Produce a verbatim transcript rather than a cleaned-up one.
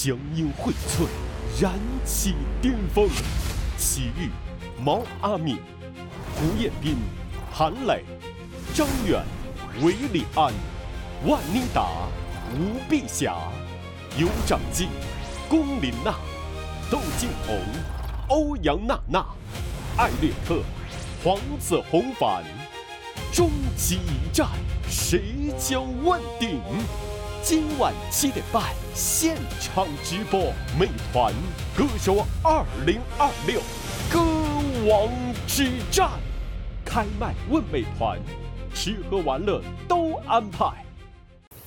乡音荟萃，燃起巅峰。齐豫、毛阿敏、胡彦斌、韩磊、张远、韦礼安、万妮达、吴碧霞、尤长靖、龚琳娜、窦靖童、欧阳娜娜、艾略特、黄子弘凡。终极一战，谁将问鼎？今晚七点半现场直播，美团歌手二零二六歌王之战，开麦问美团，吃喝玩乐都安排。